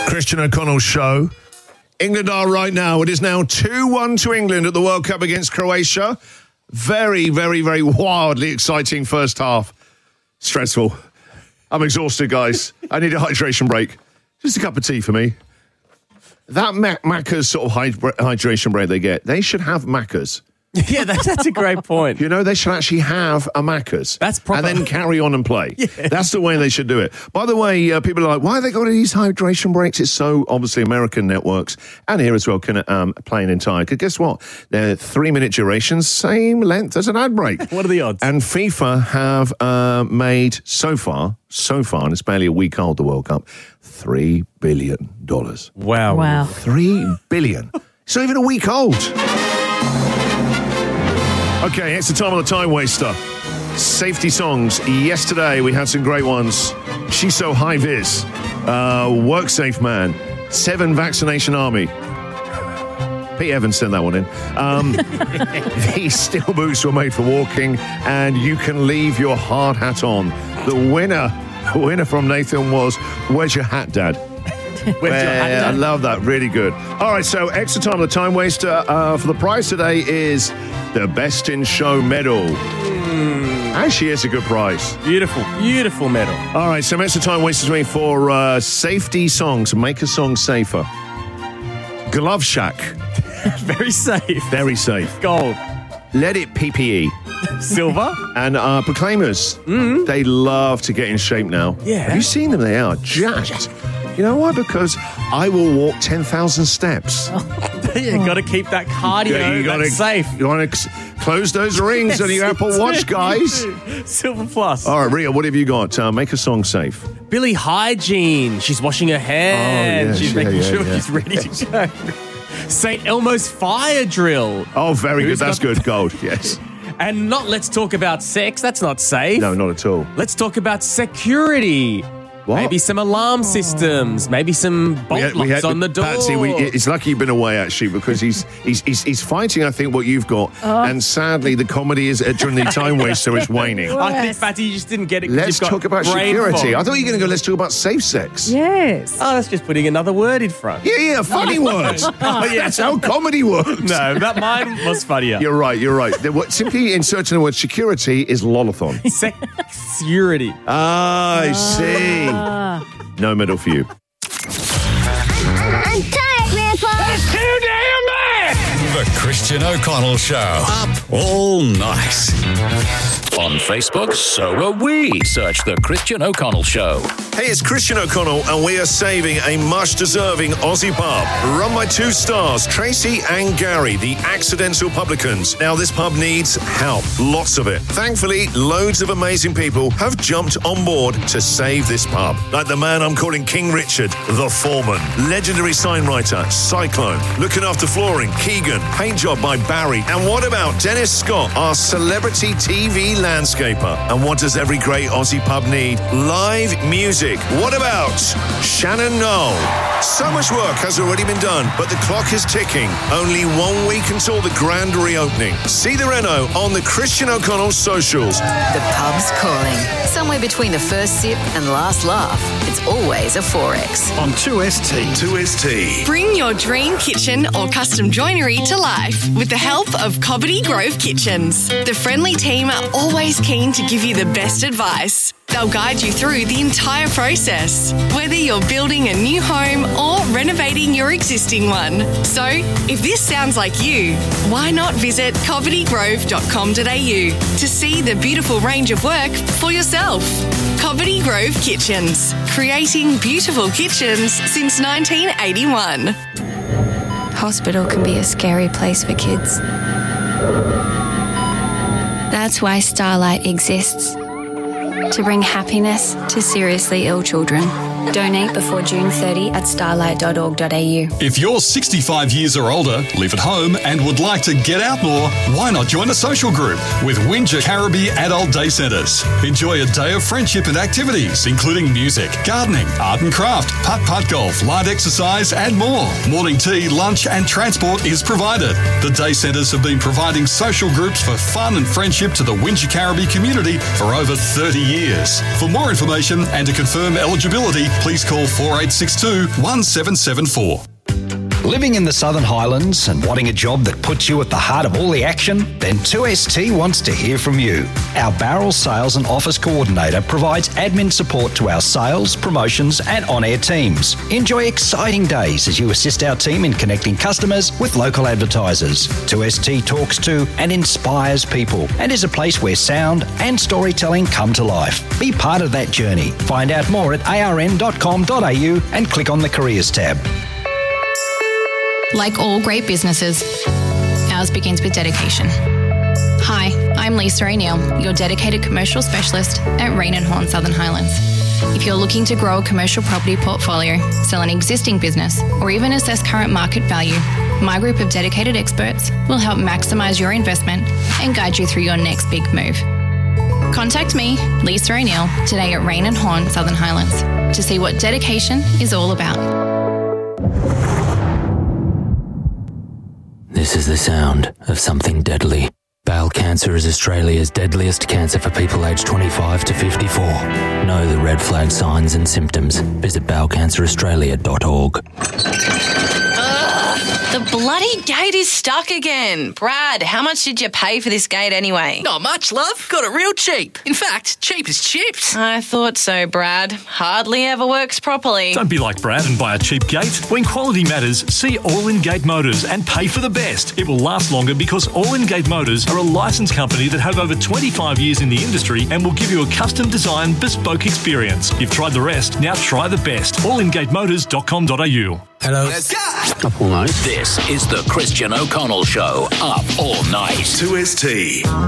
Christian O'Connell Show. England are right now. It is now 2-1 to England at the World Cup against Croatia. Very, very, very wildly exciting first half. Stressful. I'm exhausted, guys. I need a hydration break. Just a cup of tea for me. That Macca's sort of hydration break they get, they should have Macca's. Yeah, that's a great point. You know, they should actually have a Macca's. That's proper. And then carry on and play. Yeah. That's the way they should do it. By the way, people are like, why have they got these hydration breaks? It's so obviously American networks and here as well can play an entire. Because guess what? They're 3-minute durations, same length as an ad break. What are the odds? And FIFA have made so far, and it's barely a week old, the World Cup, $3 billion. Wow. 3 billion. It's not even a week old. Okay, it's the time of the time waster. Safety songs. Yesterday we had some great ones. She's So High Vis, Work Safe Man, 7 Vaccination Army. Pete Evans sent that one in. These steel boots were made for walking, and you can leave your hard hat on. The winner from Nathan was Where's Your Hat, Dad? I love that. Really good. All right, so extra time of the time waster for the prize today is the Best in Show medal. Actually, it's a good prize. Beautiful medal. All right, so extra time wasters for safety songs. Make a song safer. Glove Shack. Very safe. Very safe. Gold. Let It PPE. Silver. And Proclaimers. They love to get in shape now. Yeah. Have you seen them? They are jacked. You know why? Because I will walk 10,000 steps. You got to keep that cardio. You gotta, that's safe. You want to close those rings on your Apple Watch, guys. Silver Plus. All right, Rhea, what have you got? Make a song safe. Billie Hygiene. She's washing her hands. She's making sure she's ready to go. St. Elmo's Fire Drill. Oh, very good. That's good. Gold, yes. And let's talk about sex. That's not safe. No, not at all. Let's talk about security. What? Maybe some alarm systems. Maybe some bolt locks on the door. Patsy, it's lucky you've been away, actually, because he's fighting, I think, what you've got. And sadly, the comedy is during the time waster is waning. I think, Patty, you just didn't get it. Let's talk about security. I thought you were going to go, let's talk about safe sex. Yes. Oh, that's just putting another word in front. Yeah, funny words. That's how comedy works. No, mine was funnier. You're right. Simply inserting the word security is lolathon. Security. I see. No medal for you. I'm tired, Grandpa. That's too damn bad. The Christian O'Connell Show. Up all night. On Facebook, so are we. Search The Christian O'Connell Show. Hey, it's Christian O'Connell, and we are saving a much-deserving Aussie pub run by 2 stars, Tracy and Gary, the Accidental Publicans. Now, this pub needs help, lots of it. Thankfully, loads of amazing people have jumped on board to save this pub. Like the man I'm calling King Richard, the foreman, legendary sign writer, Cyclone, looking after flooring, Keegan, paint job by Barry. And what about Dennis Scott, our celebrity TV landscaper? And what does every great Aussie pub need? Live music. What about Shannon Knoll? So much work has already been done, but the clock is ticking. Only 1 week until the grand reopening. See the reno on the Christian O'Connell socials. The pub's calling. Somewhere between the first sip and last laugh, it's always a 4X. On 2ST. 2ST. Bring your dream kitchen or custom joinery to life with the help of Cobbitty Grove Kitchens. The friendly team are always keen to give you the best advice. They'll guide you through the entire process, whether you're building a new home or renovating your existing one. So, if this sounds like you, why not visit cobbittygrove.com.au to see the beautiful range of work for yourself. Cobbitty Grove Kitchens, creating beautiful kitchens since 1981. Hospital can be a scary place for kids. That's why Starlight exists. To bring happiness to seriously ill children. Donate before June 30 at starlight.org.au. If you're 65 years or older, live at home and would like to get out more, why not join a social group with Windsor Caribbean Adult Day Centres? Enjoy a day of friendship and activities, including music, gardening, art and craft, putt-putt golf, light exercise and more. Morning tea, lunch and transport is provided. The Day Centres have been providing social groups for fun and friendship to the Windsor Caribbean community for over 30 years. years. For more information and to confirm eligibility, please call 4862 1774. Living in the Southern Highlands and wanting a job that puts you at the heart of all the action? Then 2ST wants to hear from you. Our Barrel Sales and Office Coordinator provides admin support to our sales, promotions and on-air teams. Enjoy exciting days as you assist our team in connecting customers with local advertisers. 2ST talks to and inspires people and is a place where sound and storytelling come to life. Be part of that journey. Find out more at arn.com.au and click on the Careers tab. Like all great businesses, ours begins with dedication. Hi, I'm Lisa O'Neill, your dedicated commercial specialist at Rain and Horn Southern Highlands. If you're looking to grow a commercial property portfolio, sell an existing business, or even assess current market value, my group of dedicated experts will help maximise your investment and guide you through your next big move. Contact me, Lisa O'Neill, today at Rain and Horn Southern Highlands to see what dedication is all about. This is the sound of something deadly. Bowel cancer is Australia's deadliest cancer for people aged 25 to 54. Know the red flag signs and symptoms. Visit bowelcanceraustralia.org. The bloody gate is stuck again. Brad, how much did you pay for this gate anyway? Not much, love. Got it real cheap. In fact, cheap as chips. I thought so, Brad. Hardly ever works properly. Don't be like Brad and buy a cheap gate. When quality matters, see All In Gate Motors and pay for the best. It will last longer because All In Gate Motors are a licensed company that have over 25 years in the industry and will give you a custom design, bespoke experience. You've tried the rest, now try the best. allingatemotors.com.au. Hello. Let's go. Up all night. This is the Christian O'Connell Show. Up all night. 2ST.